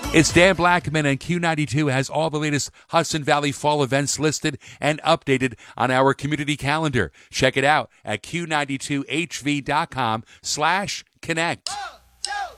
It's Dan Blackman, and Q92 has all the latest Hudson Valley Fall events listed and updated on our community calendar. Check it out at q92hv.com/connect.